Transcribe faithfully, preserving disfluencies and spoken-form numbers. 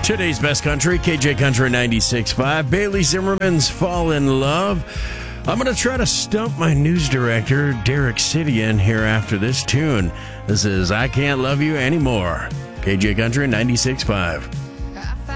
Today's best country, K J Country ninety-six point five. Bailey Zimmerman's Fall in Love. I'm going to try to stump my news director, Derek Sidian, here after this tune. This is I Can't Love You Anymore. K J Country ninety-six point five.